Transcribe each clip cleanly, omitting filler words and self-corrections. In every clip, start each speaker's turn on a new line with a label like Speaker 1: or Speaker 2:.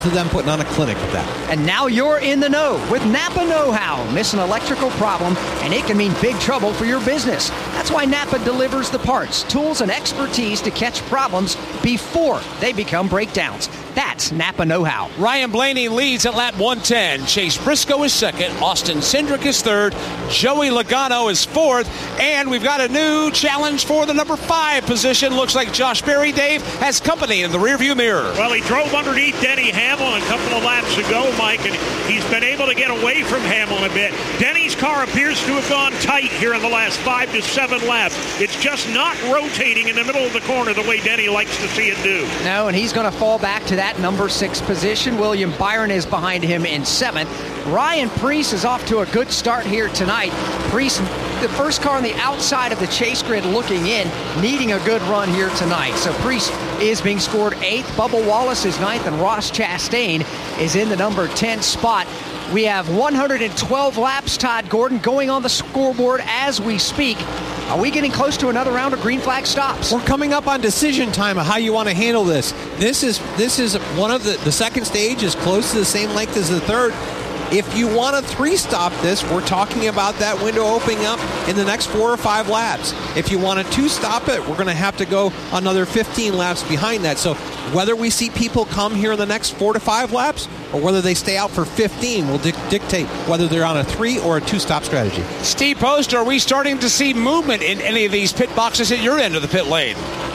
Speaker 1: to them putting on a clinic with that.
Speaker 2: And now you're in the know with Napa Know-How. Miss an electrical problem, and it can mean big trouble for your business. That's why Napa delivers the parts, tools, and expertise to catch problems before they become breakdowns. That's Napa Know-How.
Speaker 3: Ryan Blaney leads at lap 110. Chase Briscoe is second. Austin Cindric is third. Joey Logano is fourth. And we've got a new challenge for the number 5 position. Looks like Josh Berry, Dave, has company in the rearview mirror.
Speaker 4: Well, he drove underneath Denny Hamlin a couple of laps ago, Mike, and he's been able to get away from Hamlin a bit. Denny's car appears to have gone tight here in the last 5 to 7 laps. It's just not rotating in the middle of the corner the way Denny likes to see it do.
Speaker 2: No, and he's going to fall back to that number 6 position. William Byron is behind him in 7th. Ryan Preece is off to a good start here tonight. Preece, the first car on the outside of the chase grid looking in, needing a good run here tonight. So Preece is being scored 8th. Bubba Wallace is 9th, and Ross Chastain is in the number 10 spot. We have 112 laps, Todd Gordon, going on the scoreboard as we speak. Are we getting close to another round of green flag stops?
Speaker 1: We're coming up on decision time of how you want to handle this. This is one of the second stage is close to the same length as the third. If you want to 3-stop this, we're talking about that window opening up in the next 4 or 5 laps. If you want to 2-stop it, we're going to have to go another 15 laps behind that. So whether we see people come here in the next 4 to 5 laps or whether they stay out for 15 will dictate whether they're on a 3 or a 2-stop strategy.
Speaker 3: Steve Post, are we starting to see movement in any of these pit boxes at your end of the pit lane?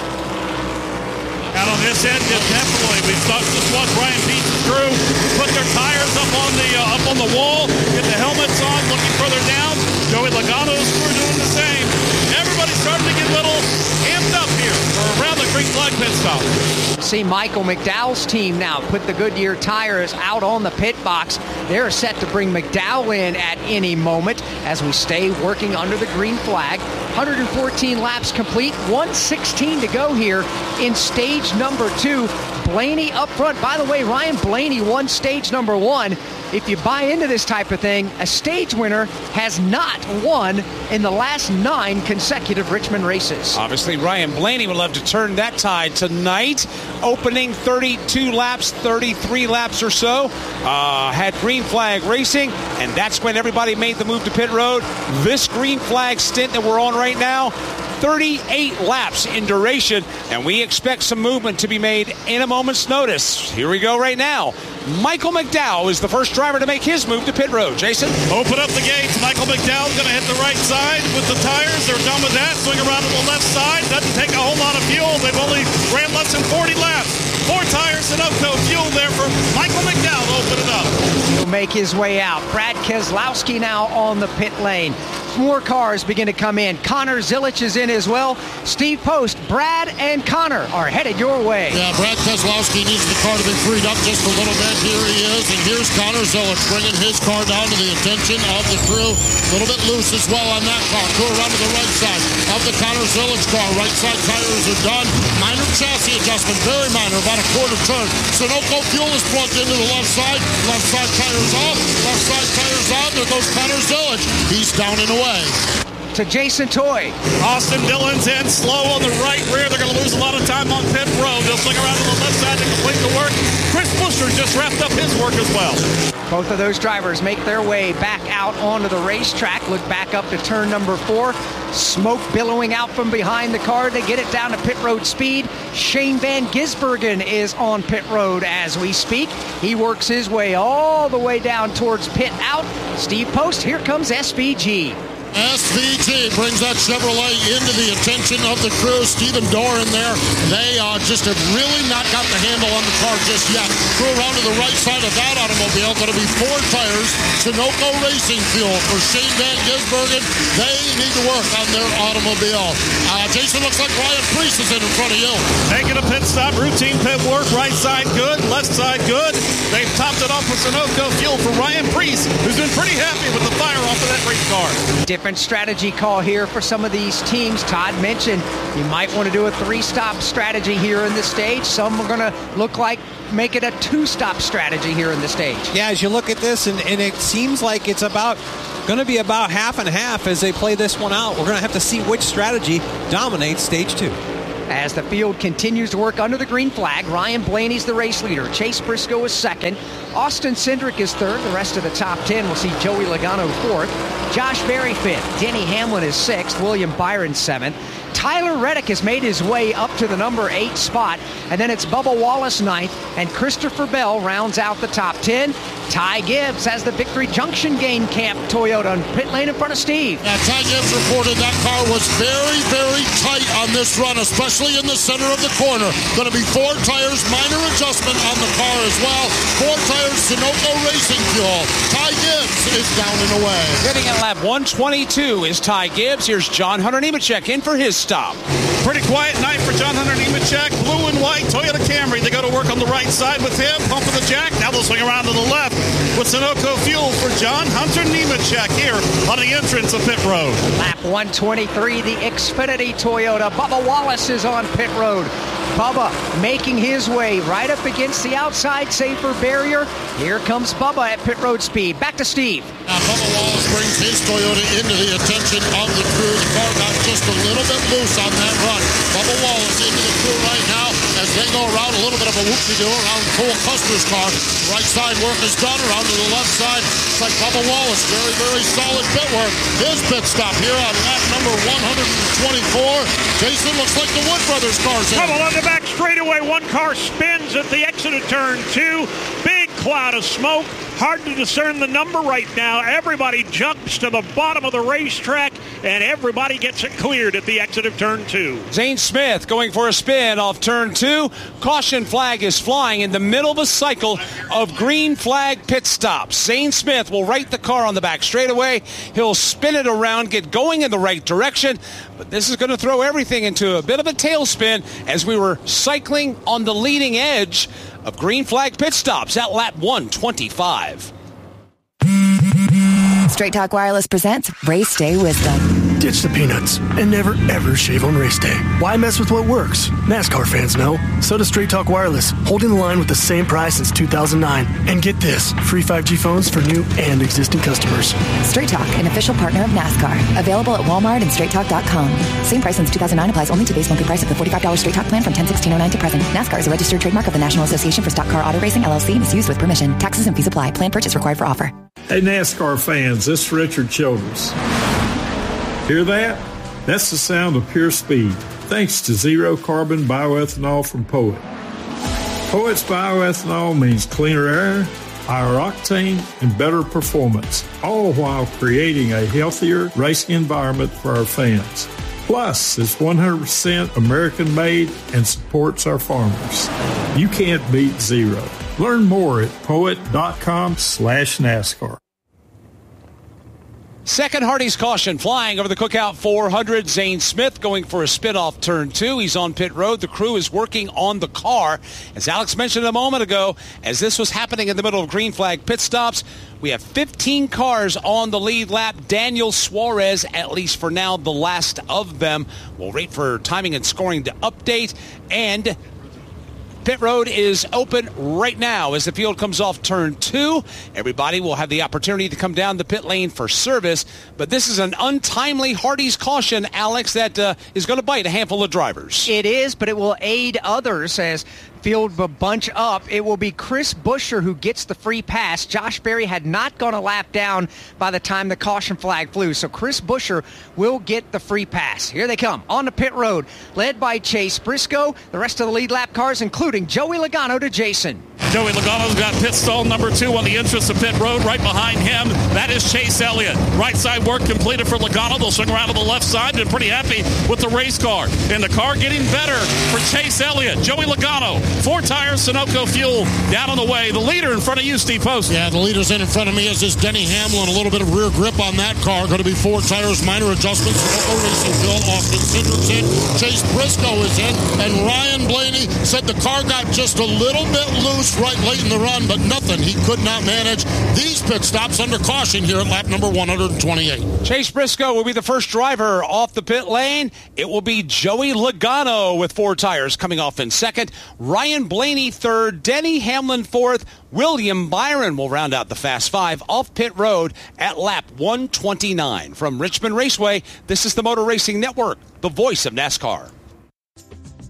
Speaker 4: Out on this end, definitely. We've just watched Ryan Preece's crew put their tires up on the wall, get the helmets on, looking further down. Joey Logano's crew doing the same. Everybody's starting to get a little amped up here for around the green flag pit stop.
Speaker 2: See Michael McDowell's team now put the Goodyear tires out on the pit box. They're set to bring McDowell in at any moment as we stay working under the green flag. 114 laps complete, 116 to go here in stage number 2. Blaney up front. By the way, Ryan Blaney won stage number 1. If you buy into this type of thing, a stage winner has not won in the last 9 consecutive Richmond races.
Speaker 3: Obviously, Ryan Blaney would love to turn that tide tonight. Opening 32 laps, 33 laps or so. Had green flag racing, and that's when everybody made the move to pit road. This green flag stint that we're on right now, 38 laps in duration, and we expect some movement to be made in a moment's notice. Here we go right now. Michael McDowell is the first driver to make his move to pit road. Jason?
Speaker 4: Open up the gates. Michael McDowell's going to hit the right side with the tires. They're done with that. Swing around to the left side. Doesn't take a whole lot of fuel. They've only ran less than 40 laps. 4 tires, Sunoco fuel there for Michael McDowell to open it up.
Speaker 2: He'll make his way out. Brad Keselowski now on the pit lane. More cars begin to come in. Connor Zilisch is in as well. Steve Post, Brad, and Connor are headed your way.
Speaker 5: Yeah, Brad Keselowski needs the car to be freed up just a little bit. Here he is, and here's Connor Zilisch bringing his car down to the attention of the crew. A little bit loose as well on that car. Go around to the right side of the Connor Zilisch car. Right side tires are done. Minor chassis adjustment, very minor, about a quarter turn. Sunoco fuel is plugged into the left side. Left side tires off. Left side tires on. There goes Connor Zilisch. He's down and away.
Speaker 2: To Jason Toy.
Speaker 4: Austin Dillon's in slow on the right rear. They're going to lose a lot of time on pit road. They'll swing around to the left side to complete the work. Chris Buescher just wrapped up his work as well.
Speaker 2: Both of those drivers make their way back out onto the racetrack. Look back up to turn number 4. Smoke billowing out from behind the car. They get it down to pit road speed. Shane Van Gisbergen is on pit road as we speak. He works his way all the way down towards pit out. Steve Post, here comes SVG.
Speaker 5: SVG brings that Chevrolet into the attention of the crew. Stephen Dorr in there. They just have really not got the handle on the car just yet. Go around to the right side of that automobile. Going to be 4 tires. Sunoco Racing Fuel for Shane Van Gisbergen. They need to work on their automobile. Jason, looks like Ryan Preece is in front of you.
Speaker 4: Making a pit stop. Routine pit work. Right side good. Left side good. They've topped it off with Sunoco Fuel for Ryan Preece, who's been pretty happy with the fire off of that race car.
Speaker 2: Different strategy call here for some of these teams. Todd mentioned you might want to do a 3-stop strategy here in the stage. Some are going to look like make it a 2-stop strategy here in the stage.
Speaker 1: Yeah, as you look at this, and it seems like it's going to be about half and half as they play this one out. We're going to have to see which strategy dominates stage 2.
Speaker 2: As the field continues to work under the green flag, Ryan Blaney's the race leader. Chase Briscoe is second. Austin Cindric is third. The rest of the top 10 will see Joey Logano fourth. Josh Berry fifth. Denny Hamlin is sixth. William Byron seventh. Tyler Reddick has made his way up to the number 8 spot. And then it's Bubba Wallace ninth. And Christopher Bell rounds out the top 10. Ty Gibbs has the Victory Junction Gain Camp Toyota on pit lane in front of Steve.
Speaker 5: Now, Ty Gibbs reported that car was very, very tight on this run, especially in the center of the corner. Going to be 4 tires, minor adjustment on the car as well. 4 tires, Sunoco Racing Fuel. Ty Gibbs is down and away.
Speaker 3: Getting at lap 122 is Ty Gibbs. Here's John Hunter Nemechek in for his stop.
Speaker 4: Pretty quiet night for John Hunter Nemechek. Blue and white Toyota Camry. They go to work on the right side with him, pumping the jack. Now they'll swing around to the left with Sunoco Fuel for John Hunter Nemechek here on the entrance of pit road.
Speaker 2: Lap 123, the Xfinity Toyota. Bubba Wallace is on pit road. Bubba making his way right up against the outside safer barrier. Here comes Bubba at pit road speed. Back to Steve.
Speaker 5: Now, Bubba Wallace brings his Toyota into the attention of the crew. The car got just a little bit loose on that run. Bubba Wallace into the crew right now as they go around a little bit of a whoop-de-doo around Cole Custer's car. Right side work is done. Around to the left side. It's like Bubba Wallace. Very, very solid pit work. His pit stop here on lap number 124. Jason, looks like the Wood Brothers car's in.
Speaker 6: Trouble on the back straightaway. One car spins at the exit of turn 2. Big cloud of smoke. Hard to discern the number right now. Everybody jumps to the bottom of the racetrack, and everybody gets it cleared at the exit of turn 2.
Speaker 3: Zane Smith going for a spin off turn 2. Caution flag is flying in the middle of a cycle of green flag pit stops. Zane Smith will right the car on the back straightaway. He'll spin it around, get going in the right direction. But this is going to throw everything into a bit of a tailspin as we were cycling on the leading edge of green flag pit stops at lap 125.
Speaker 7: Straight Talk Wireless presents Race Day Wisdom.
Speaker 8: Ditch the peanuts and never, ever shave on race day. Why mess with what works? NASCAR fans know. So does Straight Talk Wireless, holding the line with the same price since 2009. And get this, free 5G phones for new and existing customers.
Speaker 7: Straight Talk, an official partner of NASCAR. Available at Walmart and StraightTalk.com. Same price since 2009 applies only to base monthly price of the $45 Straight Talk plan from 10/16/09 to present. NASCAR is a registered trademark of the National Association for Stock Car Auto Racing, LLC, and is used with permission. Taxes and fees apply. Plan purchase required for offer.
Speaker 9: Hey, NASCAR fans, this is Richard Childress. Hear that? That's the sound of pure speed, thanks to zero carbon bioethanol from Poet. Poet's bioethanol means cleaner air, higher octane, and better performance, all while creating a healthier racing environment for our fans. Plus, it's 100% American-made and supports our farmers. You can't beat zero. Learn more at poet.com/NASCAR.
Speaker 3: Second Hardy's caution flying over the Cookout 400. Zane Smith going for a spin off turn 2. He's on pit road. The crew is working on the car. As Alex mentioned a moment ago, as this was happening in the middle of green flag pit stops, we have 15 cars on the lead lap. Daniel Suarez, at least for now, the last of them. We'll wait for timing and scoring to update. And pit road is open right now as the field comes off turn 2. Everybody will have the opportunity to come down the pit lane for service, but this is an untimely Hardy's caution, Alex, that is going to bite a handful of drivers.
Speaker 2: It is, but it will aid others as field will bunch up. It will be Chris Buescher who gets the free pass. Josh Berry had not gone a lap down by the time the caution flag flew, so Chris Buescher will get the free pass. Here they come on the pit road, led by Chase Briscoe. The rest of the lead lap cars, including Joey Logano to Jason.
Speaker 4: Joey Logano's got pit stall number 2 on the entrance of pit road. Right behind him, that is Chase Elliott. Right side work completed for Logano. They'll swing around to the left side. Been pretty happy with the race car. And the car getting better for Chase Elliott. Joey Logano, 4 tires, Sunoco Fuel down on the way. The leader in front of you, Steve Post.
Speaker 5: Yeah, the leader's in front of me is this Denny Hamlin. A little bit of rear grip on that car. Going to be 4 tires, minor adjustments. Sunoco Racing Fuel. Austin Cindric's in. Chase Briscoe is in. And Ryan Blaney said the car got just a little bit loose right late in the run, but nothing. He could not manage these pit stops under caution here at lap number 128.
Speaker 3: Chase Briscoe will be the first driver off the pit lane. It will be Joey Logano with 4 tires coming off in second. Ryan Blaney third. Denny Hamlin fourth. William Byron will round out the Fast Five off pit road at lap 129. From Richmond Raceway, this is the Motor Racing Network, the voice of NASCAR.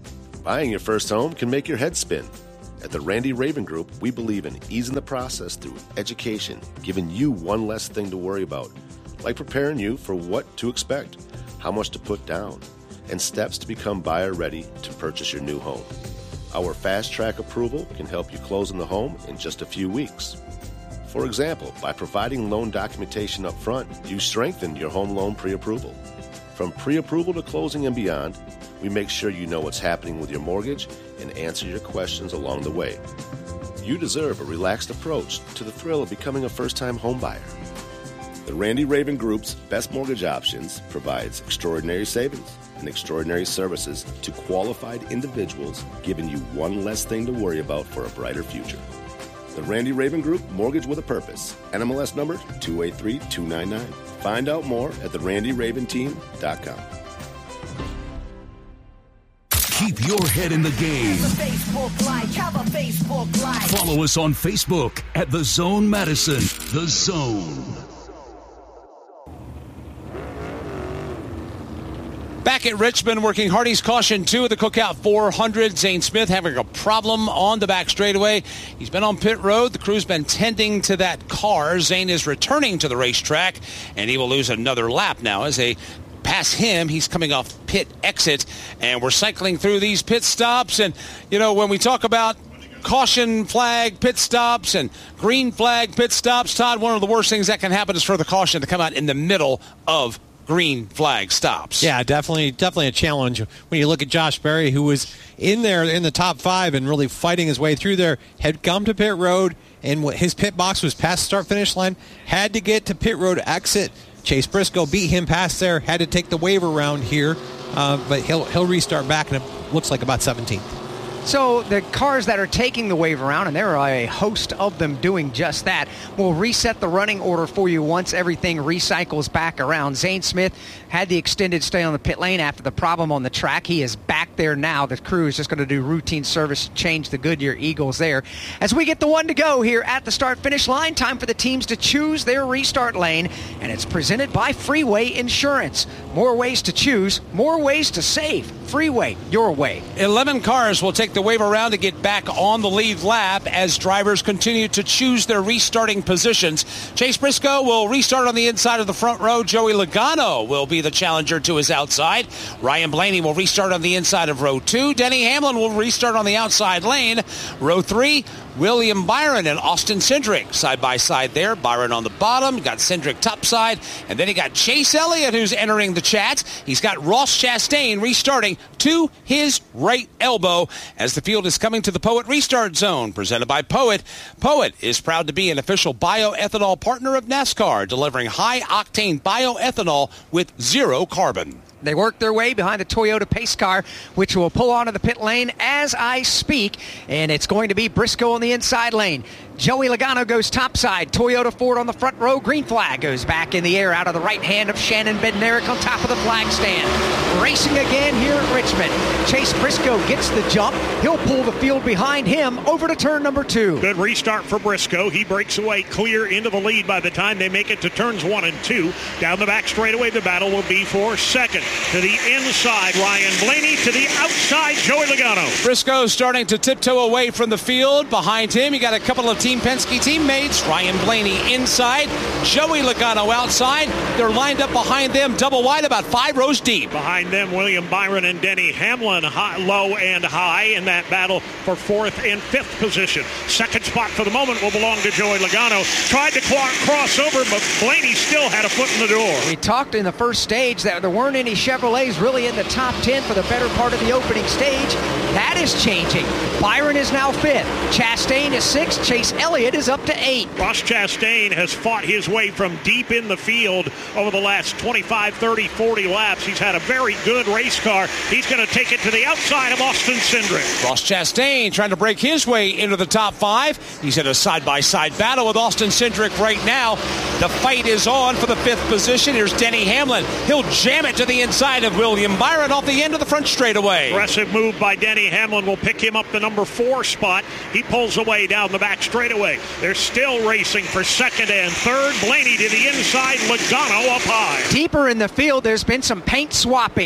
Speaker 10: Buying your first home can make your head spin. At the Randy Raven Group, we believe in easing the process through education, giving you one less thing to worry about, like preparing you for what to expect, how much to put down, and steps to become buyer ready to purchase your new home. Our fast track approval can help you close on the home in just a few weeks. For example, by providing loan documentation up front, you strengthen your home loan pre-approval. From pre-approval to closing and beyond, we make sure you know what's happening with your mortgage and answer your questions along the way. You deserve a relaxed approach to the thrill of becoming a first-time home buyer. The Randy Raven Group's best mortgage options provides extraordinary savings and extraordinary services to qualified individuals, giving you one less thing to worry about for a brighter future. The Randy Raven Group, Mortgage with a Purpose. NMLS number 283299. Find out more at therandyraventeam.com.
Speaker 11: Keep your head in the game. Follow us on Facebook at The Zone Madison. The Zone.
Speaker 3: Back at Richmond, working Hardy's caution 2 of the Cookout 400. Zane Smith having a problem on the back straightaway. He's been on pit road. The crew's been tending to that car. Zane is returning to the racetrack, and he will lose another lap now as they pass him. He's coming off pit exit, and we're cycling through these pit stops. And, you know, when we talk about caution flag pit stops and green flag pit stops, Todd, one of the worst things that can happen is for the caution to come out in the middle of green flag stops.
Speaker 1: Yeah, definitely a challenge. When you look at Josh Berry, who was in there in the top 5 and really fighting his way through there, had come to pit road, and his pit box was past the start-finish line, had to get to pit road exit. Chase Briscoe beat him past there, had to take the waiver round here, but he'll restart back, and it looks like about 17th.
Speaker 2: So the cars that are taking the wave around, and there are a host of them doing just that, will reset the running order for you once everything recycles back around. Zane Smith had the extended stay on the pit lane after the problem on the track. He is back there now. The crew is just going to do routine service, change the Goodyear Eagles there. As we get the one to go here at the start-finish line, time for the teams to choose their restart lane, and it's presented by Freeway Insurance. More ways to choose, more ways to save. Freeway, your way.
Speaker 3: 11 cars will take the wave around to get back on the lead lap as drivers continue to choose their restarting positions. Chase Briscoe will restart on the inside of the front row. Joey Logano will be the challenger to his outside. Ryan Blaney will restart on the inside of row 2. Denny Hamlin will restart on the outside lane. Row 3, William Byron and Austin Cindric side by side there. Byron on the bottom, got Cindric topside, and then he got Chase Elliott who's entering the chat. He's got Ross Chastain restarting to his right elbow as the field is coming to the Poet Restart Zone, presented by Poet. Poet is proud to be an official bioethanol partner of NASCAR, delivering high-octane bioethanol with zero carbon.
Speaker 2: They work their way behind the Toyota pace car, which will pull onto the pit lane as I speak, and it's going to be Briscoe on the inside lane. Joey Logano goes topside. Toyota Ford on the front row. Green flag goes back in the air out of the right hand of Shannon Bednarik on top of the flag stand. Racing again here at Richmond. Chase Briscoe gets the jump. He'll pull the field behind him over to turn number 2.
Speaker 6: Good restart for Briscoe. He breaks away clear into the lead by the time they make it to turns 1 and 2. Down the back straightaway, the battle will be for second. To the inside, Ryan Blaney. To the outside, Joey Logano.
Speaker 3: Briscoe starting to tiptoe away from the field. Behind him, you got a couple of Team Penske teammates. Ryan Blaney inside, Joey Logano outside. They're lined up behind them, double wide, about 5 rows deep.
Speaker 6: Behind them, William Byron and Denny Hamlin, low and high in that battle for 4th and 5th position. Second spot for the moment will belong to Joey Logano. Tried to cross over, but Blaney still had a foot in the door.
Speaker 2: We talked in the first stage that there weren't any Chevrolets really in the top 10 for the better part of the opening stage. That is changing. Byron is now 5th. Chastain is 6th. Chase Elliott is up to 8.
Speaker 6: Ross Chastain has fought his way from deep in the field over the last 25, 30, 40 laps. He's had a very good race car. He's going to take it to the outside of Austin Cindric.
Speaker 3: Ross Chastain trying to break his way into the top 5. He's in a side-by-side battle with Austin Cindric right now. The fight is on for the 5th position. Here's Denny Hamlin. He'll jam it to the inside of William Byron off the end of the front straightaway.
Speaker 6: Aggressive move by Denny Hamlin will pick him up the number 4 spot. He pulls away down the back straightaway. They're still racing for 2nd and 3rd. Blaney to the inside, Logano up high.
Speaker 2: Deeper in the field, there's been some paint swapping.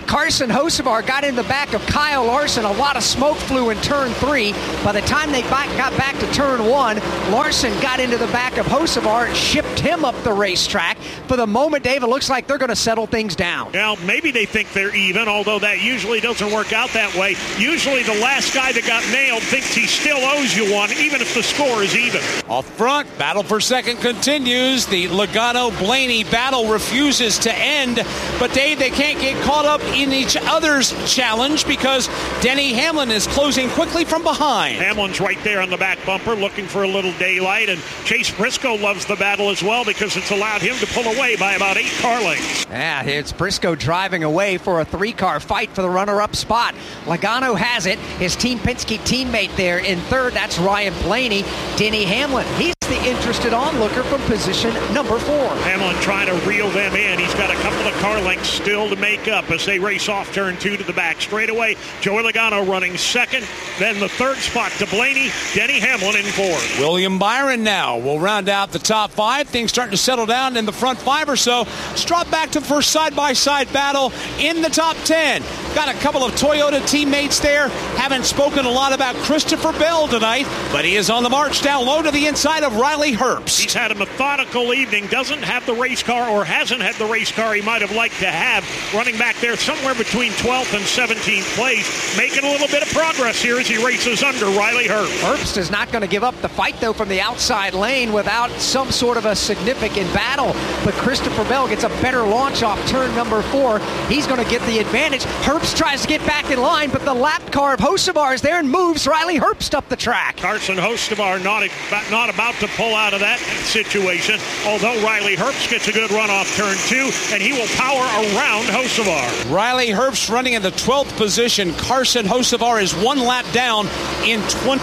Speaker 2: Carson Hocevar got in the back of Kyle Larson. A lot of smoke flew in turn 3. By the time they got back to turn 1, Larson got into the back of Hocevar and shipped him up the racetrack. For the moment, Dave, it looks like they're going to settle things down.
Speaker 6: Now, maybe they think they're even, although that usually doesn't work out that way. Usually the last guy that got nailed thinks he still owes you one, even if the score is even.
Speaker 3: Off front, battle for second continues. The Logano-Blaney battle refuses to end. But, Dave, they can't get caught up in each other's challenge because Denny Hamlin is closing quickly from behind.
Speaker 6: Hamlin's right there on the back bumper looking for a little daylight, and Chase Briscoe loves the battle as well because it's allowed him to pull away by about 8 car lengths.
Speaker 2: Yeah, it's Briscoe driving away for a 3-car fight for the runner-up spot. Logano has it. His Team Penske teammate there in third. That's Ryan Blaney. Denny Hamlin, he's the interested onlooker from position number 4.
Speaker 6: Hamlin trying to reel them in. He's got a couple of car lengths still to make up as they race off turn 2 to the back straightaway. Joey Logano running second. Then the third spot to Blaney. Denny Hamlin in 4th.
Speaker 3: William Byron now will round out the top 5. Things starting to settle down in the front 5 or so. Let's drop back to the first side-by-side battle in the top 10. Got a couple of Toyota teammates there. Haven't spoken a lot about Christopher Bell tonight, but he is on the march down low to the inside of Riley Herbst.
Speaker 6: He's had a methodical evening. Doesn't have the race car, or hasn't had the race car he might have liked to have. Running back there somewhere between 12th and 17th place. Making a little bit of progress here as he races under Riley Herbst.
Speaker 2: Herbst is not going to give up the fight, though, from the outside lane without some sort of a significant battle. But Christopher Bell gets a better launch off turn number 4. He's going to get the advantage. Herbst tries to get back in line, but the lap car of Hocevar is there and moves Riley Herbst up the track.
Speaker 6: Carson Hocevar not about to pull out of that situation, although Riley Herbst gets a good run off turn 2, and he will power around Hocevar.
Speaker 3: Riley Herbst running in the 12th position. Carson Hocevar is 1 lap down in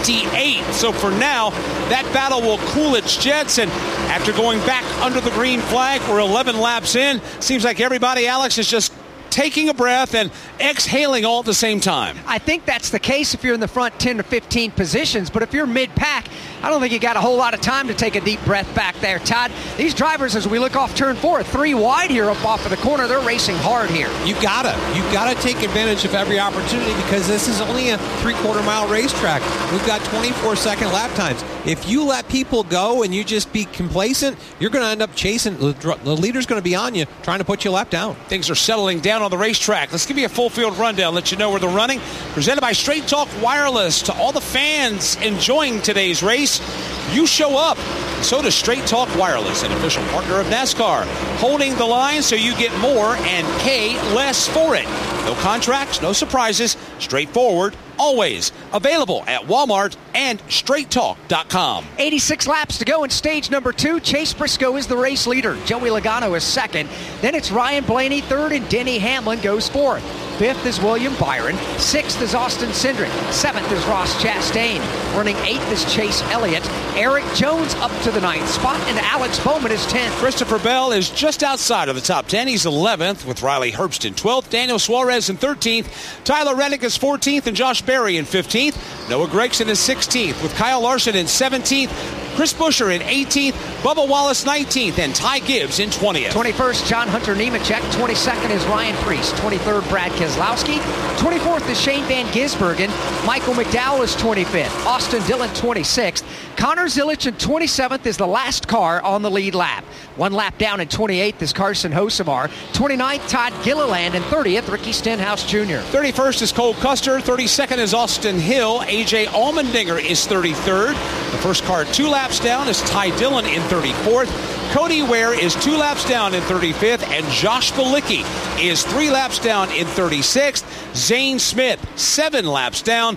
Speaker 3: 28. So for now, that battle will cool its jets, and after going back under the green flag, we're 11 laps in. Seems like everybody, Alex, is just taking a breath and exhaling all at the same time.
Speaker 2: I think that's the case if you're in the front 10 to 15 positions, but if you're mid-pack, I don't think you got a whole lot of time to take a deep breath back there, Todd. These drivers, as we look off turn 4, 3 wide here up off of the corner, they're racing hard here.
Speaker 1: You gotta take advantage of every opportunity because this is only a 3/4 mile racetrack. We've got 24-second lap times. If you let people go and you just be complacent, you're going to end up chasing. The leader's going to be on you, trying to put you a lap down.
Speaker 3: Things are settling down on the racetrack. Let's give you a full field rundown, let you know where they're running. Presented by Straight Talk Wireless. To all the fans enjoying today's race, you show up. So does Straight Talk Wireless, an official partner of NASCAR. Holding the line so you get more and pay less for it. No contracts, no surprises, straightforward, always. Available at Walmart and straighttalk.com.
Speaker 2: 86 laps to go in stage number 2. Chase Briscoe is the race leader. Joey Logano is second. Then it's Ryan Blaney third, and Denny Hamlin goes fourth. 5th is William Byron. 6th is Austin Cindric. 7th is Ross Chastain. Running 8th is Chase Elliott. Eric Jones up to the 9th spot, and Alex Bowman is 10th.
Speaker 3: Christopher Bell is just outside of the top 10. He's 11th with Riley Herbst in 12th. Daniel Suarez in 13th. Tyler Reddick is 14th, and Josh Berry in 15th. Noah Gragson is 16th with Kyle Larson in 17th. Chris Buescher in 18th, Bubba Wallace 19th, and Ty Gibbs in 20th.
Speaker 2: 21st, John Hunter Nemechek. 22nd is Ryan Preece. 23rd, Brad Keselowski. 24th is Shane Van Gisbergen. Michael McDowell is 25th. Austin Dillon 26th. Connor Zilic in 27th is the last car on the lead lap. 1 lap down in 28th is Carson Hocevar. 29th, Todd Gilliland. And 30th, Ricky Stenhouse Jr.
Speaker 3: 31st is Cole Custer. 32nd is Austin Hill. A.J. Allmendinger is 33rd. The first car 2 laps down is Ty Dillon in 34th. Cody Ware is 2 laps down in 35th. And Josh Bilicki is 3 laps down in 36th. Zane Smith, 7 laps down,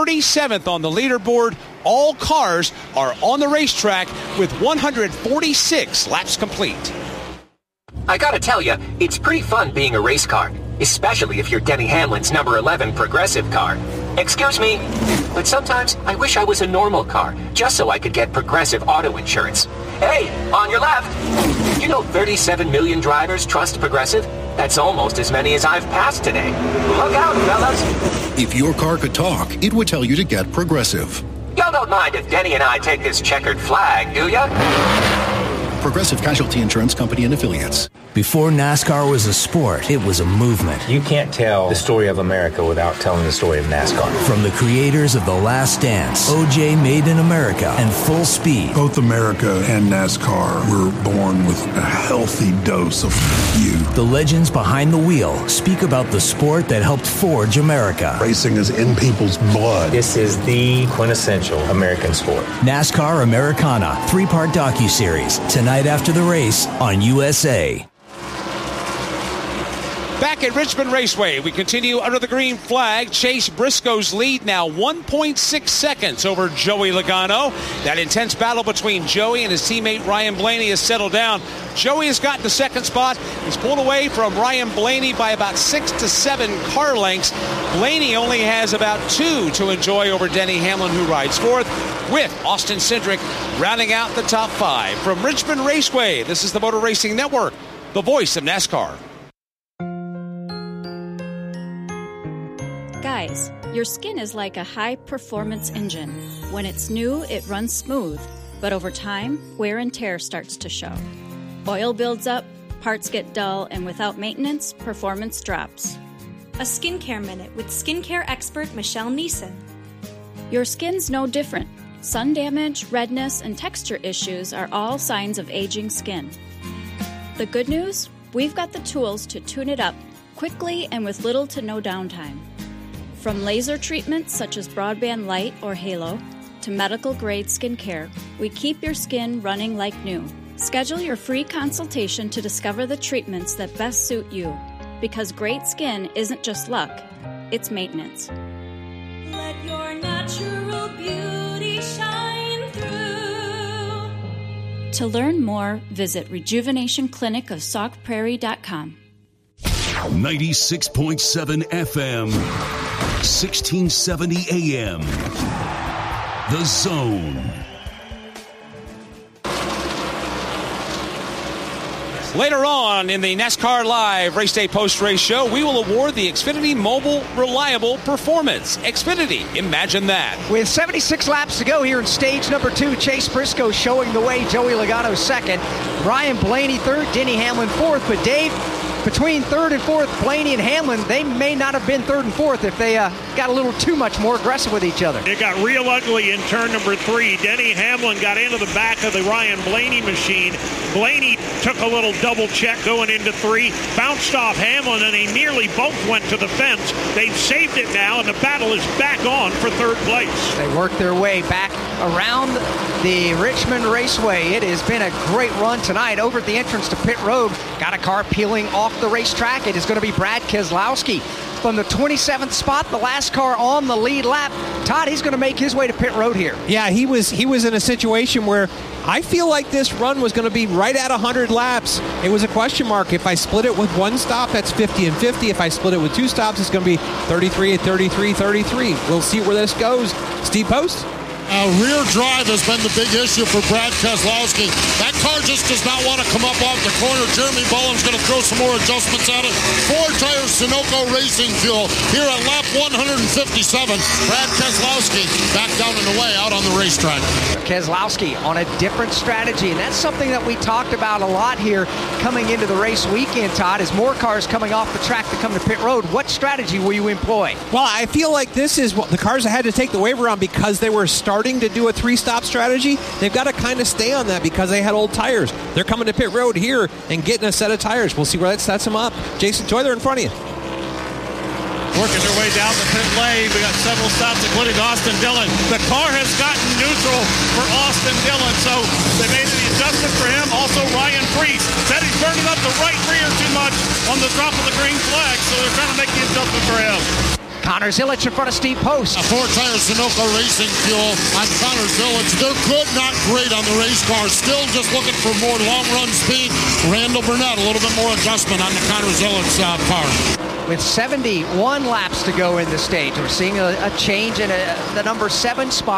Speaker 3: 37th on the leaderboard. All cars are on the racetrack with 146 laps complete.
Speaker 12: I gotta tell you, it's pretty fun being a race car, especially if you're Denny Hamlin's number 11 Progressive car. Excuse me, but sometimes I wish I was a normal car, just so I could get Progressive auto insurance. Hey, on your left! You know 37 million drivers trust Progressive? That's almost as many as I've passed today. Look out, fellas!
Speaker 13: If your car could talk, it would tell you to get Progressive.
Speaker 12: Y'all don't mind if Denny and I take this checkered flag, do ya?
Speaker 13: Progressive Casualty Insurance Company and Affiliates.
Speaker 14: Before NASCAR was a sport, it was a movement.
Speaker 15: You can't tell the story of America without telling the story of NASCAR.
Speaker 14: From the creators of The Last Dance, OJ Made in America, and Full Speed.
Speaker 16: Both America and NASCAR were born with a healthy dose of you.
Speaker 14: The legends behind the wheel speak about the sport that helped forge America.
Speaker 16: Racing is in people's blood.
Speaker 15: This is the quintessential American sport.
Speaker 14: NASCAR Americana, 3-part docuseries, tonight after the race on USA.
Speaker 3: Back at Richmond Raceway, we continue under the green flag. Chase Briscoe's lead now 1.6 seconds over Joey Logano. That intense battle between Joey and his teammate Ryan Blaney has settled down. Joey has gotten the second spot. He's pulled away from Ryan Blaney by about 6 to 7 car lengths. Blaney only has about 2 to enjoy over Denny Hamlin, who rides fourth, with Austin Cindric rounding out the top 5. From Richmond Raceway, this is the Motor Racing Network, the voice of NASCAR.
Speaker 17: Guys, your skin is like a high-performance engine. When it's new, it runs smooth, but over time, wear and tear starts to show. Oil builds up, parts get dull, and without maintenance, performance drops.
Speaker 18: A Skincare Minute with skincare expert Michelle Neeson.
Speaker 17: Your skin's no different. Sun damage, redness, and texture issues are all signs of aging skin. The good news? We've got the tools to tune it up quickly and with little to no downtime. From laser treatments such as Broadband Light or Halo to medical-grade skincare, we keep your skin running like new. Schedule your free consultation to discover the treatments that best suit you. Because great skin isn't just luck, it's maintenance.
Speaker 18: Let your natural beauty shine through.
Speaker 17: To learn more, visit rejuvenationclinicofsaukprairie.com.
Speaker 11: 96.7 FM, 1670 AM. The Zone.
Speaker 3: Later on in the NASCAR Live Race Day Post-Race Show, we will award the Xfinity Mobile Reliable Performance. Xfinity, imagine that.
Speaker 2: With 76 laps to go here in stage number 2, Chase Briscoe showing the way, Joey Logano second, Ryan Blaney third, Denny Hamlin fourth. But Dave, between third and fourth, Blaney and Hamlin, they may not have been third and fourth if they got a little too much more aggressive with each other.
Speaker 6: It got real ugly in turn number 3. Denny Hamlin got into the back of the Ryan Blaney machine. Blaney took a little double check going into 3, bounced off Hamlin, and they nearly both went to the fence. They've saved it now, and the battle is back on for third place.
Speaker 2: They worked their way back around the Richmond Raceway. It has been a great run tonight. Over at the entrance to pit road, got a car peeling off the racetrack. It is going to be Brad Keselowski from the 27th spot, the last car on the lead lap. Todd, he's going to make his way to pit road here.
Speaker 1: Yeah, he was in a situation where I feel like this run was going to be right at 100 laps. It was a question mark. If I split it with one stop, that's 50 and 50. If I split it with 2 stops, it's going to be 33 and 33, 33. We'll see where this goes. Steve Post?
Speaker 5: Rear drive has been the big issue for Brad Keselowski. That car just does not want to come up off the corner. Jeremy Bullen's going to throw some more adjustments at it. 4 tires Sunoco Racing Fuel here at lap 157. Brad Keselowski back down and away out on the racetrack.
Speaker 2: Keselowski on a different strategy, and that's something that we talked about a lot here coming into the race weekend, Todd, as more cars coming off the track to come to pit road. What strategy will you employ?
Speaker 1: Well, I feel like this is what the cars had to take the waiver on because they were starting to do a 3-stop strategy. They've got to kind of stay on that because they had old tires. They're coming to pit road here and getting a set of tires. We'll see where that sets them up. Jason Toy, they're in front of you.
Speaker 4: Working their way down the pit lane. We got several stops, including Austin Dillon. The car has gotten neutral for Austin Dillon, so they made the adjustment for him. Also, Ryan Preece said he's burning up the right rear too much on the drop of the green flag, so they're trying to make the adjustment for him.
Speaker 2: Connor Zilic in front of Steve Post.
Speaker 5: 4 tires Sunoco Racing Fuel on Connor Zilic. They're good, not great on the race car. Still just looking for more long-run speed. Randall Burnett, a little bit more adjustment on the Connor Zilic car.
Speaker 2: With 71 laps to go in the stage, we're seeing a change in the number 7 spot.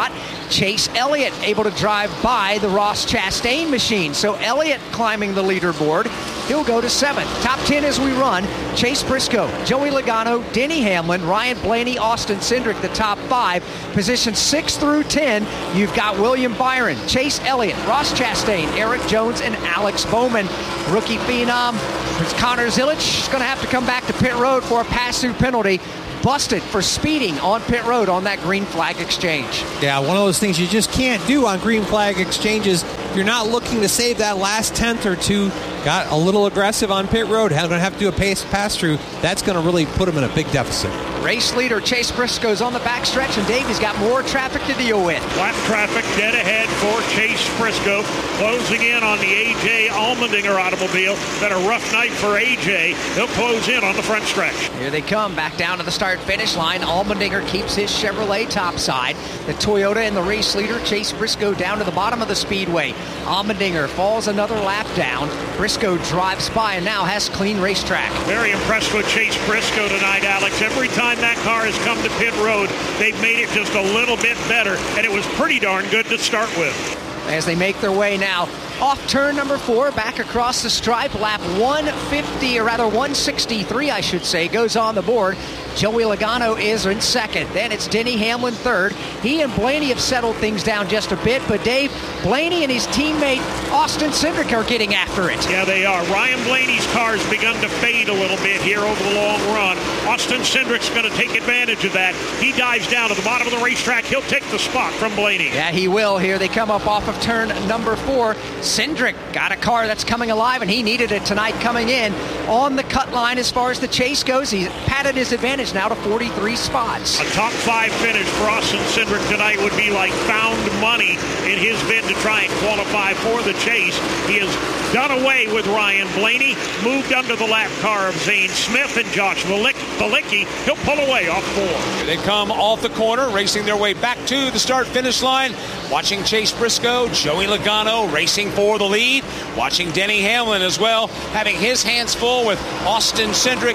Speaker 2: Chase Elliott able to drive by the Ross Chastain machine. So Elliott climbing the leaderboard. He'll go to 7th. Top 10 as we run. Chase Briscoe, Joey Logano, Denny Hamlin, Ryan Blaney, Austin Cindric, the top 5. Positions 6 through 10, you've got William Byron, Chase Elliott, Ross Chastain, Eric Jones, and Alex Bowman. Rookie phenom Connor Zilisch is going to have to come back to pit road for a pass-through penalty. Busted for speeding on pit road on that green flag exchange.
Speaker 1: Yeah, one of those things you just can't do on green flag exchanges. If you're not looking to save that last tenth or two, got a little aggressive on pit road, going to have to do a pass-through, that's going to really put him in a big deficit.
Speaker 2: Race leader Chase Briscoe's on the backstretch, and Davey's got more traffic to deal with.
Speaker 6: Lap traffic dead ahead for Chase Briscoe, closing in on the A.J. Allmendinger automobile. Been a rough night for A.J. He'll close in on the front stretch.
Speaker 2: Here they come, back down to the start-finish line. Allmendinger keeps his Chevrolet topside. The Toyota and the race leader, Chase Briscoe, down to the bottom of the speedway. Allmendinger falls another lap down. Briscoe drives by and now has clean racetrack.
Speaker 6: Very impressed with Chase Briscoe tonight, Alex. Every time that car has come to pit road, they've made it just a little bit better, and it was pretty darn good to start with.
Speaker 2: As they make their way now off turn number 4, back across the stripe, lap 150, or rather 163, I should say, goes on the board. Joey Logano is in 2nd. Then it's Denny Hamlin 3rd. He and Blaney have settled things down just a bit, but Dave, Blaney and his teammate Austin Cindric are getting after it.
Speaker 6: Yeah, they are. Ryan Blaney's car has begun to fade a little bit here over the long run. Austin Cindric's going to take advantage of that. He dives down to the bottom of the racetrack. He'll take the spot from Blaney.
Speaker 2: Yeah, he will. Here they come up off of turn number 4. Cindric got a car that's coming alive, and he needed it tonight coming in on the cut line as far as the chase goes. He's padded his advantage now to 43 spots.
Speaker 6: A top 5 finish for Austin Cindric tonight would be like found money in his bid to try and qualify for the chase. He has done away with Ryan Blaney, moved under the lap car of Zane Smith and Josh Balicki. He'll pull away off 4.
Speaker 3: Here they come off the corner, racing their way back to the start-finish line. Watching Chase Briscoe, Joey Logano racing for the lead. Watching Denny Hamlin as well, having his hands full with Austin Cindric.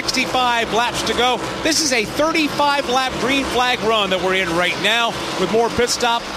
Speaker 3: 65 laps to go. This is a 35-lap green flag run that we're in right now, with more pit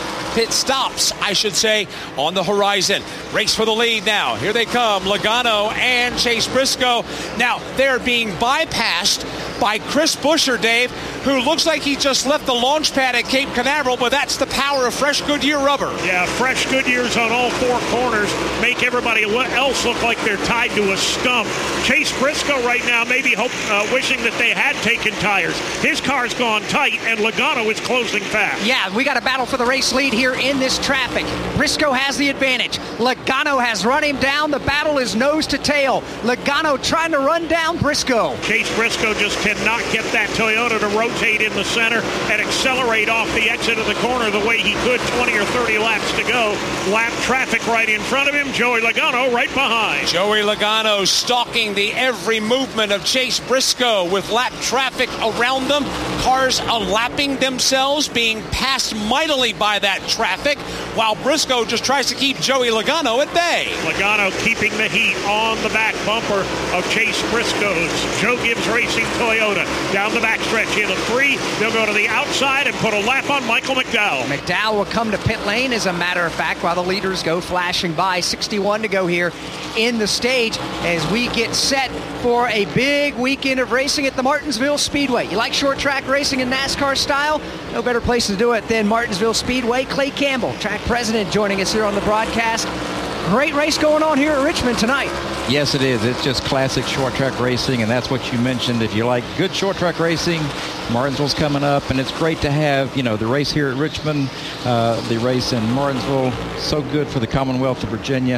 Speaker 3: stops, I should say, on the horizon. Race for the lead now. Here they come, Logano and Chase Briscoe. Now, they're being bypassed by Chris Buescher, Dave, who looks like he just left the launch pad at Cape Canaveral, but that's the power of fresh Goodyear rubber.
Speaker 6: Yeah, fresh Goodyears on all 4 corners make everybody else look like they're tied to a stump. Chase Briscoe right now maybe wishing that they had taken tires. His car's gone tight, and Logano is closing fast.
Speaker 2: Yeah, we got a battle for the race lead here in this traffic. Briscoe has the advantage. Logano has run him down. The battle is nose to tail. Logano trying to run down Briscoe.
Speaker 6: Chase Briscoe just cannot get that Toyota to rotate in the center and accelerate off the exit of the corner the way he could 20 or 30 laps to go. Lap traffic right in front of him. Joey Logano right behind.
Speaker 3: Joey Logano stalking the every movement of Chase Briscoe with lap traffic around them. Cars unlapping themselves, being passed mightily by that traffic, while Briscoe just tries to keep Joey Logano at bay.
Speaker 6: Logano keeping the heat on the back bumper of Chase Briscoe's Joe Gibbs Racing Toyota. Down the backstretch into 3. They'll go to the outside and put a lap on Michael McDowell.
Speaker 2: McDowell will come to pit lane, as a matter of fact, while the leaders go flashing by. 61 to go here in the stage as we get set for a big weekend of racing at the Martinsville Speedway. You like short track racing in NASCAR style? No better place to do it than Martinsville Speedway. Clay Campbell, track president, joining us here on the broadcast. Great race going on here at Richmond tonight.
Speaker 19: Yes, it is. It's just classic short track racing, and that's what you mentioned. If you like good short track racing, Martinsville's coming up, and it's great to have, the race here at Richmond, the race in Martinsville. So good for the Commonwealth of Virginia,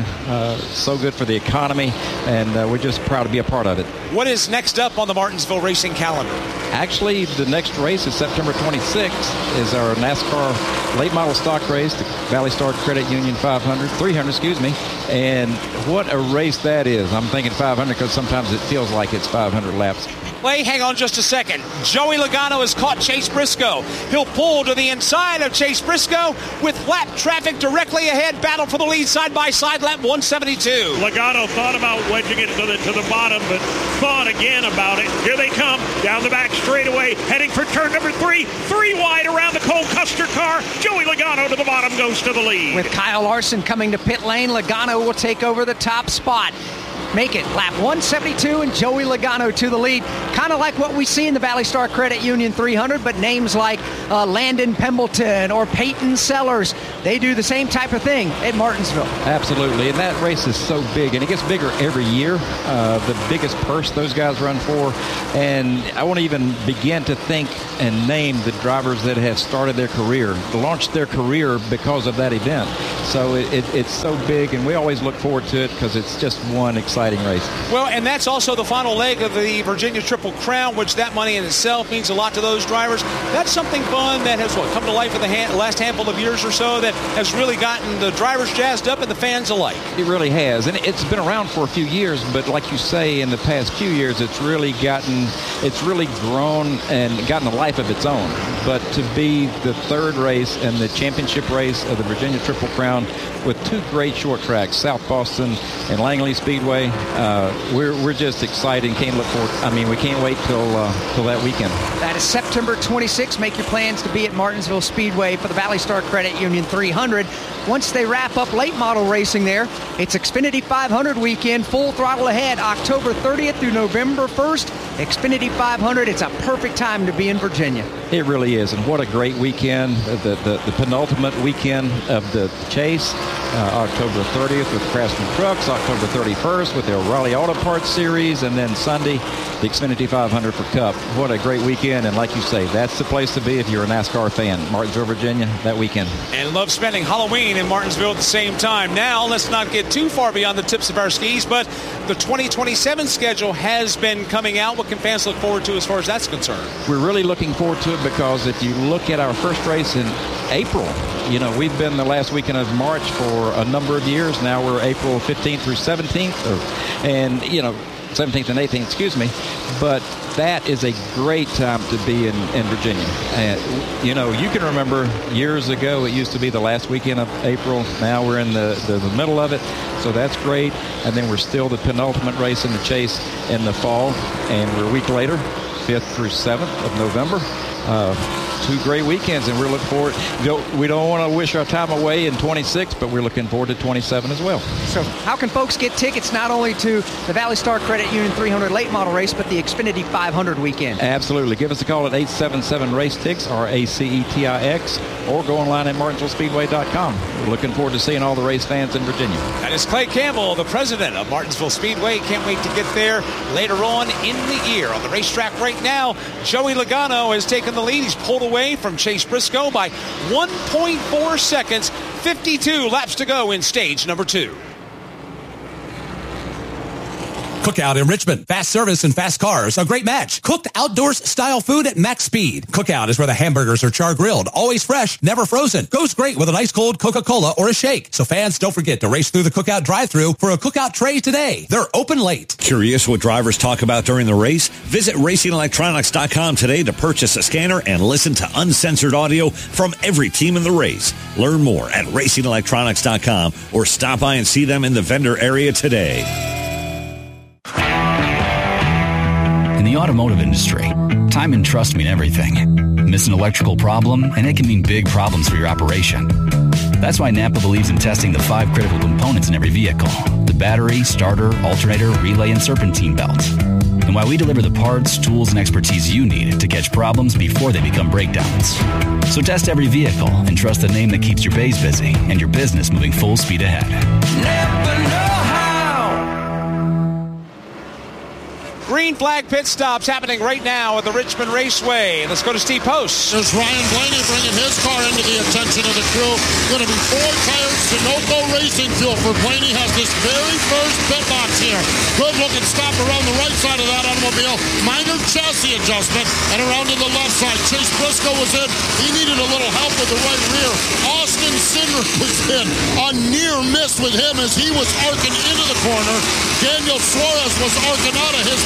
Speaker 19: so good for the economy, and we're just proud to be a part of it.
Speaker 3: What is next up on the Martinsville racing calendar?
Speaker 19: Actually, the next race is September 26th, is our NASCAR late model stock race, the Valley Star Credit Union 300, excuse me. And what a race that is. I'm thinking 500 because sometimes it feels like it's 500 laps.
Speaker 3: Clay, hang on just a second. Joey Logano has caught Chase Briscoe. He'll pull to the inside of Chase Briscoe with lap traffic directly ahead. Battle for the lead side by side, lap 172.
Speaker 6: Logano thought about wedging it to the bottom, but thought again about it. Here they come down the back straightaway, heading for turn number 3. 3 wide around the Cole Custer car. Joey Logano to the bottom goes to the lead.
Speaker 2: With Kyle Larson coming to pit lane, Logano will take over the top spot. Make it lap 172 and Joey Logano to the lead. Kind of like what we see in the Valley Star Credit Union 300, but names like Landon Pembleton or Peyton Sellers, they do the same type of thing at Martinsville.
Speaker 19: Absolutely, and that race is so big, and it gets bigger every year. The biggest purse those guys run for, and I won't even begin to think and name the drivers that have started their career, launched their career because of that event. So it's so big, and we always look forward to it because it's just one exciting race.
Speaker 3: Well, and that's also the final leg of the Virginia Triple Crown, which that money in itself means a lot to those drivers. That's something fun that has come to life in the last handful of years or so that has really gotten the drivers jazzed up and the fans alike.
Speaker 19: It really has, and it's been around for a few years, but like you say, in the past few years, it's really grown and gotten a life of its own. But to be the third race and the championship race of the Virginia Triple Crown with two great short tracks, South Boston and Langley Speedway, we're just excited and can't look forward. I mean, we can't wait till that weekend.
Speaker 2: That is September 26th. Make your plans to be at Martinsville Speedway for the Valley Star Credit Union 300. Once they wrap up late model racing there, it's Xfinity 500 weekend, full throttle ahead, October 30th through November 1st. Xfinity 500, it's a perfect time to be in Virginia.
Speaker 19: It really is, and what a great weekend. The penultimate weekend of the chase, October 30th with Craftsman Trucks, October 31st with the O'Reilly Auto Parts Series, and then Sunday, the Xfinity 500 for Cup. What a great weekend, and like you say, that's the place to be if you're a NASCAR fan. Martinsville, Virginia, that weekend.
Speaker 3: And love spending Halloween in Martinsville at the same time. Now, let's not get too far beyond the tips of our skis, but the 2027 schedule has been coming out. What can fans look forward to as far as that's concerned?
Speaker 19: We're really looking forward to it because if you look at our first race in April, you know, we've been the last weekend of March for a number of years. Now we're April 15th through 17th, and, you know, 17th and 18th, excuse me. But that is a great time to be in Virginia. And, you know, you can remember years ago, it used to be the last weekend of April. Now we're in the middle of it. So that's great. And then we're still the penultimate race in the chase in the fall. And we're a week later, 5th through 7th of November. Two great weekends, and we're looking forward. We don't want to wish our time away in 26, but we're looking forward to 27 as well.
Speaker 2: So how can folks get tickets not only to the Valley Star Credit Union 300 late model race, but the Xfinity 500 weekend?
Speaker 19: Absolutely. Give us a call at 877-RACE-TIX, RACETIX, or go online at martinsvillespeedway.com. We're looking forward to seeing all the race fans in Virginia.
Speaker 3: That is Clay Campbell, the president of Martinsville Speedway. Can't wait to get there later on in the year. On the racetrack right now, Joey Logano has taken the lead. He's pulled away from Chase Briscoe by 1.4 seconds. 52 laps to go in stage number 2.
Speaker 20: Cookout in Richmond. Fast service and fast cars. A great match. Cooked outdoors style food at max speed. Cookout is where the hamburgers are char grilled. Always fresh, never frozen. Goes great with an ice cold Coca-Cola or a shake. So fans, don't forget to race through the Cookout drive-thru for a Cookout tray today. They're open late.
Speaker 21: Curious what drivers talk about during the race? Visit RacingElectronics.com today to purchase a scanner and listen to uncensored audio from every team in the race. Learn more at RacingElectronics.com or stop by and see them in the vendor area today.
Speaker 22: In the automotive industry, time and trust mean everything. Miss an electrical problem, and it can mean big problems for your operation. That's why Napa believes in testing the 5 critical components in every vehicle: the battery, starter, alternator, relay, and serpentine belt. And why we deliver the parts, tools, and expertise you need to catch problems before they become breakdowns. So test every vehicle and trust the name that keeps your bays busy and your business moving full speed ahead.
Speaker 3: Napa know-how. Green flag pit stops happening right now at the Richmond Raceway. Let's go to Steve Post.
Speaker 5: There's Ryan Blaney bringing his car into the attention of the crew. Going to be 4 tires Sunoco Racing Fuel for Blaney. Has this very first pit box here. Good looking stop around the right side of that automobile. Minor chassis adjustment. And around to the left side. Chase Briscoe was in. He needed a little help with the right rear. Austin Cindric was in. A near miss with him as he was arcing into the corner. Daniel Suarez was arcing out of his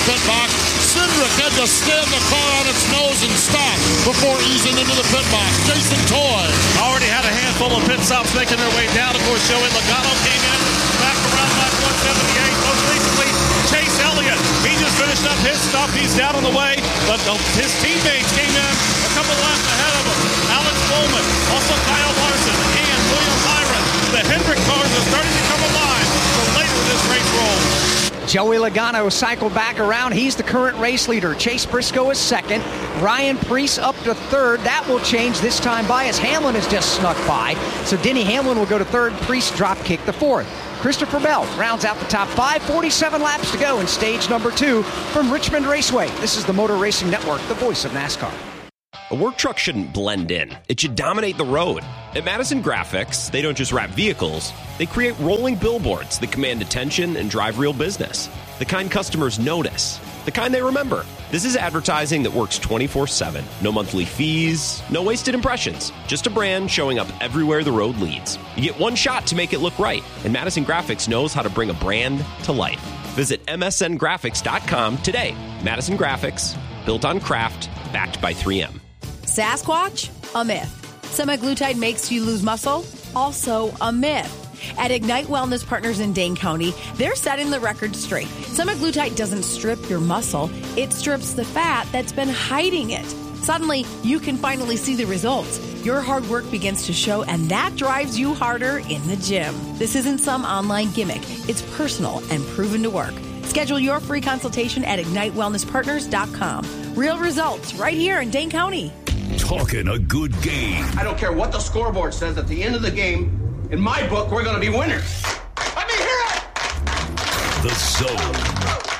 Speaker 5: pit box. Cindric had to stand the car on its nose and stop before easing into the pit box. Jason Toy
Speaker 4: already had a handful of pit stops making their way down. Of course, Joey Logano came in back around lap 178. Most recently, Chase Elliott. He just finished up his stop. He's down on the way, but his teammates came in a couple laps ahead of him. Alex Bowman, also Kyle Larson, and William Byron. The Hendrick cars are starting to come alive for later in this race roll.
Speaker 2: Joey Logano cycled back around. He's the current race leader. Chase Briscoe is second. Ryan Preece up to third. That will change this time by as Hamlin has just snuck by. So Denny Hamlin will go to third. Preece drop kick the fourth. Christopher Bell rounds out the top five. 47 laps to go in stage number 2 from Richmond Raceway. This is the Motor Racing Network, the voice of NASCAR.
Speaker 7: A work truck shouldn't blend in. It should dominate the road. At Madison Graphics, they don't just wrap vehicles, they create rolling billboards that command attention and drive real business. The kind customers notice. The kind they remember. This is advertising that works 24/7. No monthly fees, no wasted impressions. Just a brand showing up everywhere the road leads. You get one shot to make it look right, and Madison Graphics knows how to bring a brand to life. Visit msngraphics.com today. Madison Graphics, built on craft, backed by 3M.
Speaker 8: Sasquatch? A myth. Semaglutide makes you lose muscle? Also a myth. At Ignite Wellness Partners in Dane County, they're setting the record straight. Semaglutide doesn't strip your muscle, it strips the fat that's been hiding it. Suddenly, you can finally see the results. Your hard work begins to show, and that drives you harder in the gym. This isn't some online gimmick. It's personal and proven to work. Schedule your free consultation at IgniteWellnessPartners.com. Real results right here in Dane County.
Speaker 11: Talking a good game.
Speaker 23: I don't care what the scoreboard says at the end of the game. In my book, we're going to be winners. Let me hear it!
Speaker 11: The Zone.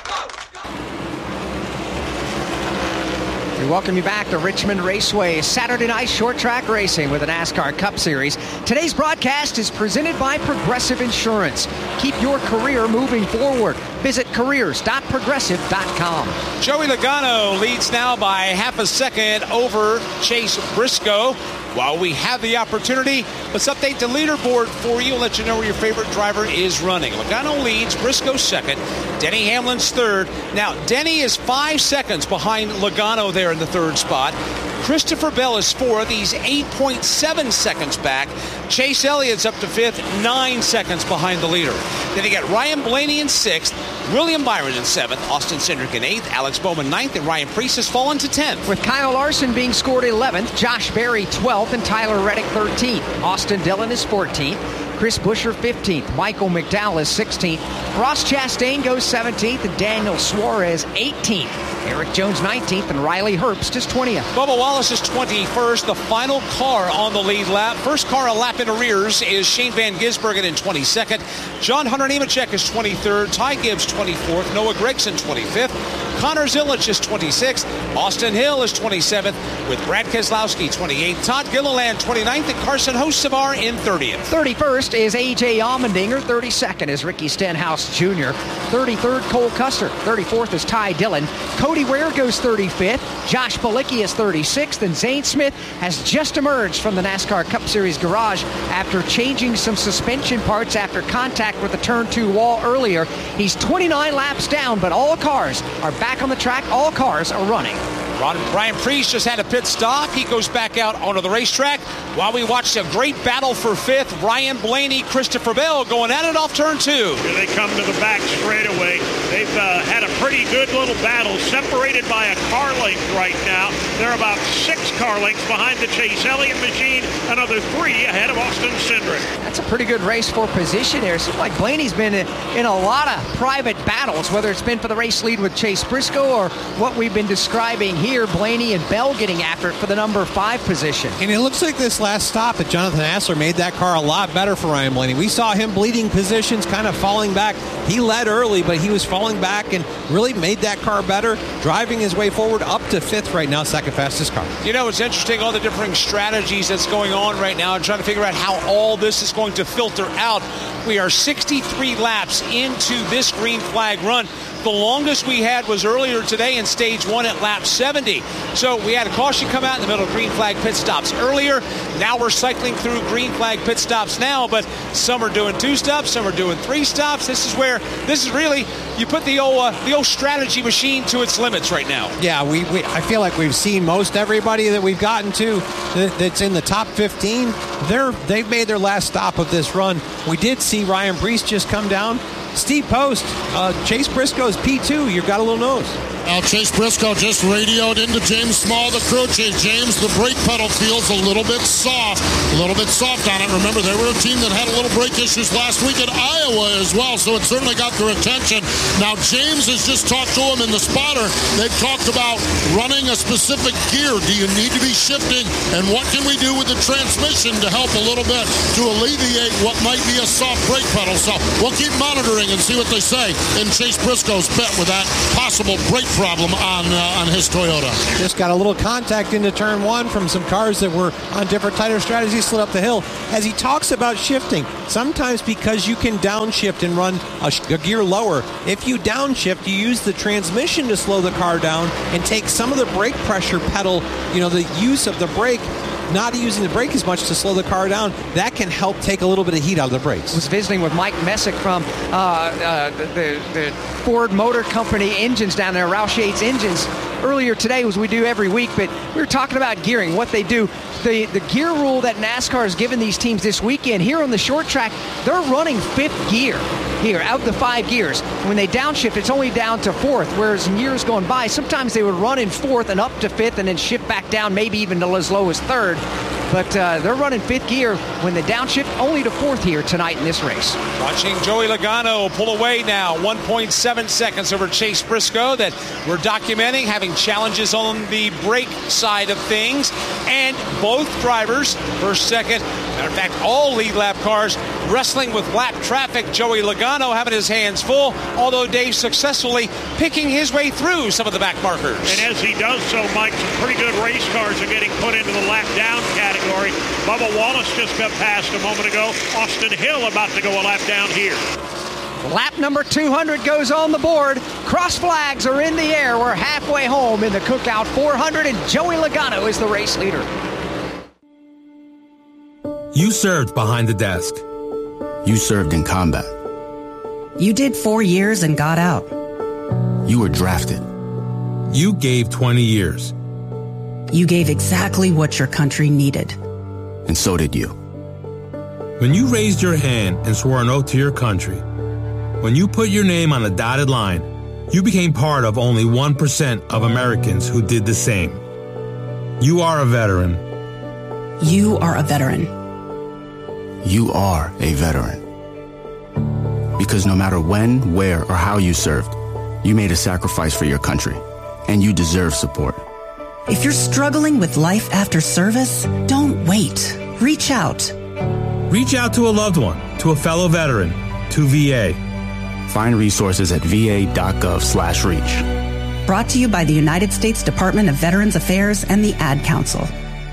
Speaker 2: We welcome you back to Richmond Raceway, Saturday night short track racing with the NASCAR Cup Series. Today's broadcast is presented by Progressive Insurance. Keep your career moving forward. Visit careers.progressive.com.
Speaker 3: Joey Logano leads now by half a second over Chase Briscoe. While we have the opportunity, let's update the leaderboard for you and let you know where your favorite driver is running. Logano leads, Briscoe second, Denny Hamlin's third. Now, Denny is 5 seconds behind Logano there in the third spot. Christopher Bell is fourth. He's 8.7 seconds back. Chase Elliott's up to fifth, 9 seconds behind the leader. Then you got Ryan Blaney in sixth, William Byron in seventh, Austin Cindric in eighth, Alex Bowman ninth, and Ryan Preece has fallen to 10th.
Speaker 2: With Kyle Larson being scored 11th, Josh Berry 12th, and Tyler Reddick 13th. Austin Dillon is 14th. Chris Buescher 15th. Michael McDowell is 16th. Ross Chastain goes 17th, and Daniel Suarez 18th. Eric Jones 19th, and Riley Herbst is 20th.
Speaker 3: Bubba Wallace is 21st, the final car on the lead lap. First car a lap in arrears is Shane Van Gisbergen in 22nd. John Hunter Nemechek is 23rd. Ty Gibbs 24th. Noah Gragson 25th. Connor Zilic is 26th. Austin Hill is 27th, with Brad Keselowski 28th. Todd Gilliland 29th, and Carson Hocevar in 30th.
Speaker 2: 31st is A.J. Allmendinger. 32nd is Ricky Stenhouse Jr. 33rd, Cole Custer. 34th is Ty Dillon. Cody Ware goes 35th. Josh Bilicki is 36th, and Zane Smith has just emerged from the NASCAR Cup Series garage after changing some suspension parts after contact with the turn 2 wall earlier. He's 29 laps down, but all cars are back on the track. All cars are running.
Speaker 3: Ryan Preece just had a pit stop. He goes back out onto the racetrack while we watched a great battle for fifth. Ryan Blaney, Christopher Bell going at it off turn 2.
Speaker 6: Here they come to the back straightaway. They've had a pretty good little battle, separated by a car length right now. They're about 6 car lengths behind the Chase Elliott machine, another 3 ahead of Austin Cindric.
Speaker 2: That's a pretty good race for position here. It seems like Blaney's been in a lot of private battles, whether it's been for the race lead with Chase Briscoe or what we've been describing here. Blaney and Bell getting after it for the number 5 position.
Speaker 1: And it looks like this last stop at Jonathan Hassler made that car a lot better for Ryan Blaney. We saw him bleeding positions, kind of falling back. He led early, but he was falling back and really made that car better, driving his way forward up to 5th right now, second fastest car.
Speaker 3: You know, it's interesting, all the different strategies that's going on right now and trying to figure out how all this is going to filter out. We are 63 laps into this green flag run. The longest we had was earlier today in stage 1 at lap 70. So we had a caution come out in the middle of green flag pit stops earlier. Now we're cycling through green flag pit stops now, but some are doing 2 stops, some are doing 3 stops. This is really, you put the old strategy machine to its limits right now.
Speaker 1: Yeah, I feel like we've seen most everybody that we've gotten to that's in the top 15. They've made their last stop of this run. We did see Ryan Preece just come down. Steep post. Chase Briscoe's P2. You've got a little nose.
Speaker 5: Now Chase Briscoe just radioed into James Small, the crew chief. James, the brake pedal feels a little bit soft on it. Remember, they were a team that had a little brake issues last week at Iowa as well, so it certainly got their attention. Now James has just talked to him in the spotter. They've talked about running a specific gear. Do you need to be shifting? And what can we do with the transmission to help a little bit to alleviate what might be a soft brake pedal? So we'll keep monitoring and see what they say in Chase Briscoe's pit with that possible brake problem on his Toyota.
Speaker 1: Just got a little contact into turn 1 from some cars that were on different tighter strategies, slid up the hill. As he talks about shifting, sometimes because you can downshift and run a gear lower, if you downshift, you use the transmission to slow the car down and take some of the brake pressure pedal, the use of the brake, not using the brake as much to slow the car down. That can help take a little bit of heat out of the brakes.
Speaker 2: I was visiting with Mike Messick from the Ford Motor Company engines down there, Roush Yates Engines, earlier today, as we do every week, but we were talking about gearing, what they do. The gear rule that NASCAR has given these teams this weekend, here on the short track, they're running 5th gear here, out the 5 gears. When they downshift, it's only down to 4th, whereas in years going by, sometimes they would run in 4th and up to 5th and then shift back down, maybe even to as low as 3rd. But they're running 5th gear when they downshift, only to 4th here tonight in this race.
Speaker 3: Watching Joey Logano pull away now, 1.7 seconds over Chase Briscoe that we're documenting, having challenges on the brake side of things. And both drivers, first, second, matter of fact, all lead lap cars wrestling with lap traffic. Joey Logano having his hands full, although Dave successfully picking his way through some of the back markers.
Speaker 6: And as he does so, Mike, some pretty good race cars are getting put into the lap down category. Bubba Wallace just got passed a moment ago. Austin Hill about to go a lap down here.
Speaker 2: Lap number 200 goes on the board. Cross flags are in the air. We're halfway home in the Cookout 400, and Joey Logano is the race leader.
Speaker 9: You served behind the desk.
Speaker 10: You served in combat.
Speaker 12: You did 4 years and got out.
Speaker 10: You were drafted.
Speaker 9: You gave 20 years.
Speaker 12: You gave exactly what your country needed.
Speaker 10: And so did you.
Speaker 9: When you raised your hand and swore an oath to your country, when you put your name on a dotted line, you became part of only 1% of Americans who did the same. You are a veteran.
Speaker 12: You are a veteran.
Speaker 10: You are a veteran. Because no matter when, where, or how you served, you made a sacrifice for your country, and you deserve support.
Speaker 12: If you're struggling with life after service, don't wait. Reach out.
Speaker 9: Reach out to a loved one, to a fellow veteran, to VA.
Speaker 10: Find resources at va.gov/reach.
Speaker 12: Brought to you by the United States Department of Veterans Affairs and the Ad Council.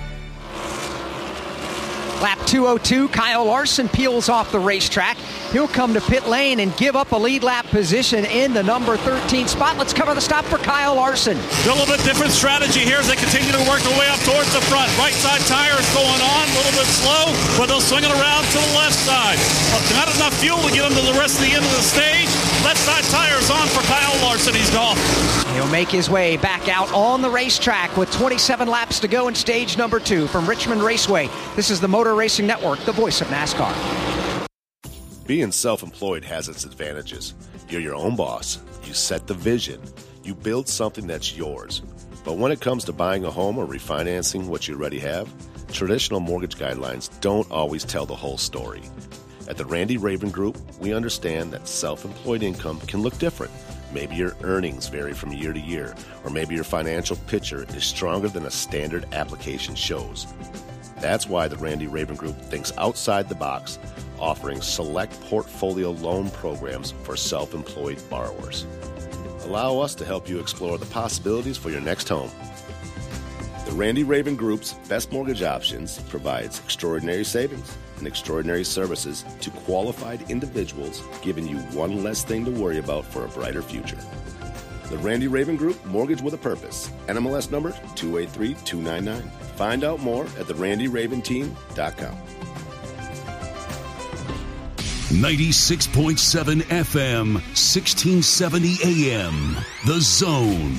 Speaker 2: Lap 202, Kyle Larson peels off the racetrack. He'll come to pit lane and give up a lead lap position in the number 13 spot. Let's cover the stop for Kyle Larson.
Speaker 4: A little bit different strategy here as they continue to work their way up towards the front. Right side tires going on, a little bit slow, but they'll swing it around to the left side. Not enough fuel to get them to the rest of the end of the stage. Left side tires on for Kyle Larson. He's gone.
Speaker 2: He'll make his way back out on the racetrack with 27 laps to go in stage number 2 from Richmond Raceway. This is the Motor Racing Network, the voice of NASCAR.
Speaker 24: Being self-employed has its advantages. You're your own boss. You set the vision. You build something that's yours. But when it comes to buying a home or refinancing what you already have, traditional mortgage guidelines don't always tell the whole story. At the Randy Raven Group, we understand that self-employed income can look different. Maybe your earnings vary from year to year, or maybe your financial picture is stronger than a standard application shows. That's why the Randy Raven Group thinks outside the box, offering select portfolio loan programs for self-employed borrowers. Allow us to help you explore the possibilities for your next home. The Randy Raven Group's Best Mortgage Options provides extraordinary savings, and extraordinary services to qualified individuals, giving you one less thing to worry about for a brighter future. The Randy Raven Group, mortgage with a purpose. NMLS number 283299. Find out more at therandyraventeam.com.
Speaker 11: 96.7 FM, 1670 AM. The Zone.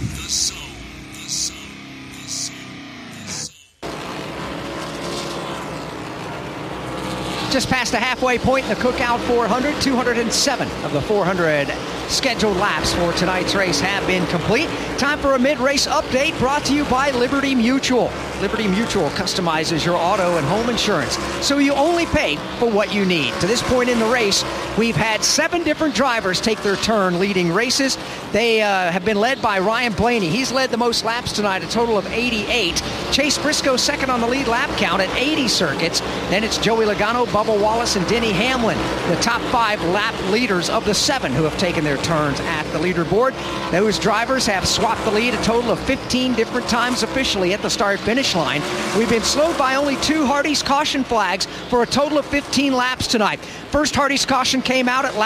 Speaker 2: Just past the halfway point in the Cookout 400, 207 of the 400 scheduled laps for tonight's race have been complete. Time for a mid-race update brought to you by Liberty Mutual. Liberty Mutual customizes your auto and home insurance, so you only pay for what you need. To this point in the race, we've had 7 different drivers take their turn leading races. They have been led by Ryan Blaney. He's led the most laps tonight, a total of 88. Chase Briscoe second on the lead lap count at 80 circuits. Then it's Joey Logano, Bubba Wallace, and Denny Hamlin, the top 5 lap leaders of the 7 who have taken their turns at the leaderboard. Those drivers have swapped the lead a total of 15 different times officially at the start-finish line. We've been slowed by only 2 Hardee's caution flags for a total of 15 laps tonight. First Hardee's caution came out at lap